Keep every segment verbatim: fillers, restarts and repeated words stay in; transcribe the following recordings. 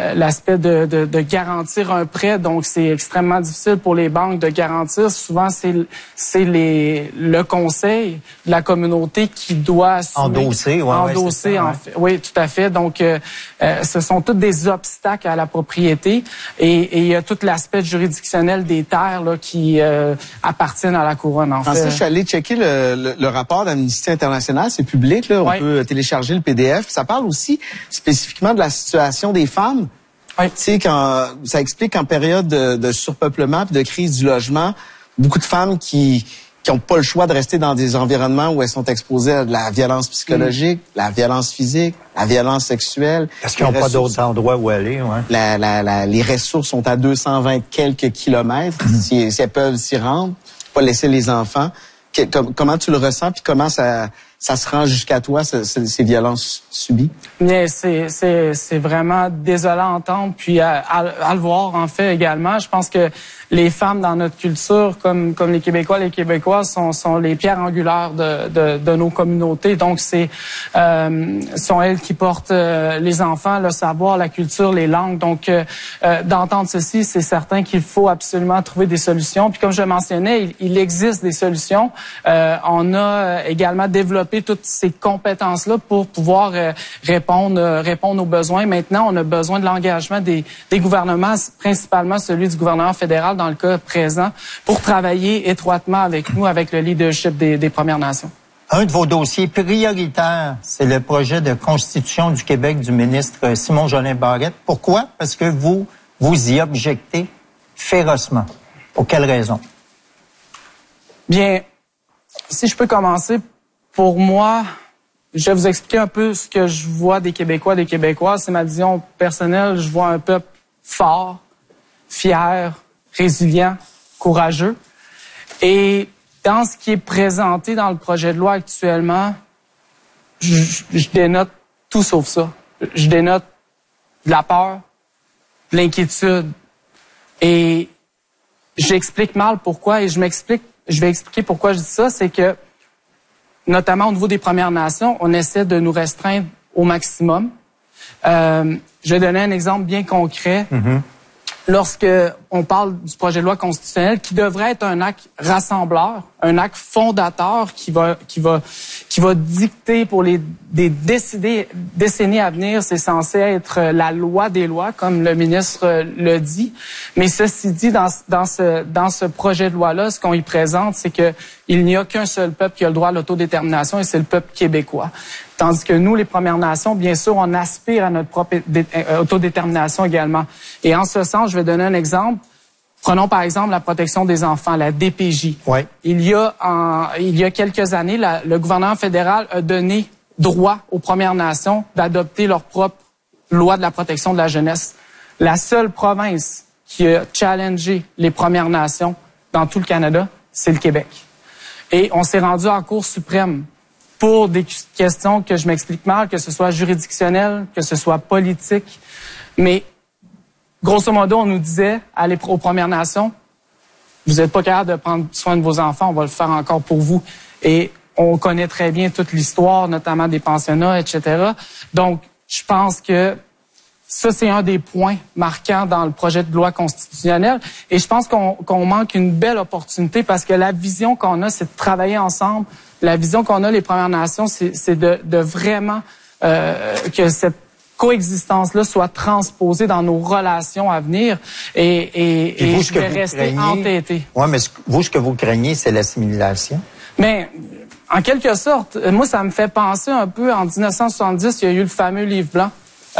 euh, l'aspect de, de, de garantir un prêt. Donc, c'est extrêmement difficile pour les banques de garantir. Souvent, c'est c'est les le conseil de la communauté qui doit assumer, endosser, ouais, endosser ouais, en ouais. fait. Oui, tout à fait. Donc, euh, euh, ce sont tous des obstacles à la propriété et il y a tout l'aspect juridictionnel des terres là, qui euh, appartiennent à la couronne. En Français, fait, je suis allé checker le, le, le rapport d'Amnesty International, c'est public, là, on ouais. peut télécharger le P D F. Ça parle aussi spécifiquement de la situation des femmes. Ouais. Tu sais, quand ça explique qu'en période de, de surpeuplement puis de crise du logement, beaucoup de femmes qui qui n'ont pas le choix de rester dans des environnements où elles sont exposées à de la violence psychologique, mmh. la violence physique, la violence sexuelle. Parce qu'ils n'ont pas d'autres endroits où aller. Ouais. La, la, la, les ressources sont à deux cent vingt quelques kilomètres. Mmh. Si, si elles peuvent s'y rendre, pas laisser les enfants. Que, com, comment tu le ressens puis comment ça, ça se rend jusqu'à toi, ce, ce, ces violences subies? Bien, c'est, c'est, c'est vraiment désolant à entendre, puis à, à, à le voir en fait également. Je pense que les femmes dans notre culture, comme comme les Québécois, les Québécoises, sont sont les pierres angulaires de de, de nos communautés. Donc c'est euh, sont elles qui portent euh, les enfants, le savoir, la culture, les langues. Donc euh, euh, d'entendre ceci, c'est certain qu'il faut absolument trouver des solutions. Puis comme je le mentionnais, il, il existe des solutions. Euh, on a également développé toutes ces compétences-là pour pouvoir euh, répondre euh, répondre aux besoins. Maintenant, on a besoin de l'engagement des des gouvernements, principalement celui du gouvernement fédéral dans le cas présent, pour travailler étroitement avec nous, avec le leadership des, des Premières Nations. Un de vos dossiers prioritaires, c'est le projet de constitution du Québec du ministre Simon Jolin Barrette. Pourquoi? Parce que vous, vous y objectez férocement. Pour quelle raison? Bien, si je peux commencer, pour moi, je vais vous expliquer un peu ce que je vois des Québécois, des Québécoises. C'est ma vision personnelle. Je vois un peuple fort, fier, résilient, courageux. Et dans ce qui est présenté dans le projet de loi actuellement, je, je dénote tout sauf ça. Je dénote de la peur, de l'inquiétude. Et j'explique mal pourquoi, et je m'explique, je vais expliquer pourquoi je dis ça, c'est que, notamment au niveau des Premières Nations, on essaie de nous restreindre au maximum. Euh, je vais donner un exemple bien concret. Mm-hmm. Lorsque on parle du projet de loi constitutionnel qui devrait être un acte rassembleur, un acte fondateur qui va qui va qui va dicter pour les des décidés, décennies à venir, c'est censé être la loi des lois comme le ministre le dit. Mais ceci dit, dans dans ce dans ce projet de loi-là, ce qu'on y présente, c'est que il n'y a qu'un seul peuple qui a le droit à l'autodétermination et c'est le peuple québécois. Tandis que nous, les Premières Nations, bien sûr, on aspire à notre propre autodétermination également. Et en ce sens, je vais donner un exemple. Prenons par exemple la protection des enfants, la D P J. Ouais. Il y a en, il y a quelques années, la, le gouvernement fédéral a donné droit aux Premières Nations d'adopter leur propre loi de la protection de la jeunesse. La seule province qui a challengé les Premières Nations dans tout le Canada, c'est le Québec. Et on s'est rendu en Cour suprême pour des questions que je m'explique mal, que ce soit juridictionnel, que ce soit politique. Mais grosso modo, on nous disait à les, aux Premières Nations, vous n'êtes pas capable de prendre soin de vos enfants, on va le faire encore pour vous. Et on connaît très bien toute l'histoire, notamment des pensionnats, et cetera. Donc, je pense que ça, c'est un des points marquants dans le projet de loi constitutionnelle. Et je pense qu'on qu'on manque une belle opportunité parce que la vision qu'on a, c'est de travailler ensemble. La vision qu'on a, les Premières Nations, c'est, c'est de, de vraiment euh, que cette coexistence-là soit transposée dans nos relations à venir. Et, et, et, vous, et ce je que vais vous rester craignez, entêté. Oui, mais ce, vous, ce que vous craignez, c'est l'assimilation. Mais en quelque sorte, moi, ça me fait penser un peu, en dix-neuf cent soixante-dix, il y a eu le fameux livre blanc.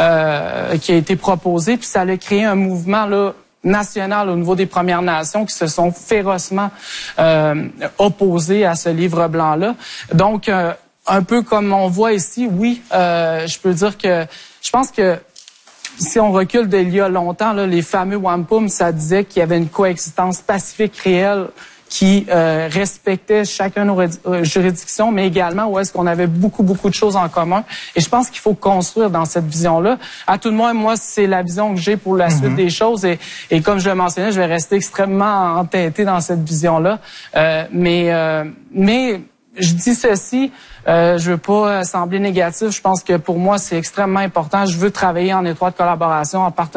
Euh, qui a été proposé, puis ça a créé un mouvement là, national au niveau des Premières Nations qui se sont férocement euh, opposés à ce livre blanc-là. Donc, euh, un peu comme on voit ici, oui, euh, je peux dire que je pense que si on recule d'il y a longtemps, là, les fameux Wampum, ça disait qu'il y avait une coexistence pacifique réelle qui euh, respectait chacun nos euh, juridictions, mais également où est-ce qu'on avait beaucoup, beaucoup de choses en commun. Et je pense qu'il faut construire dans cette vision-là. À tout le moins, moi, c'est la vision que j'ai pour la mm-hmm. suite des choses. Et, et comme je le mentionnais, je vais rester extrêmement entêté dans cette vision-là. Euh, mais, euh, mais je dis ceci, euh, je veux pas sembler négatif. Je pense que pour moi, c'est extrêmement important. Je veux travailler en étroite collaboration, en partenariat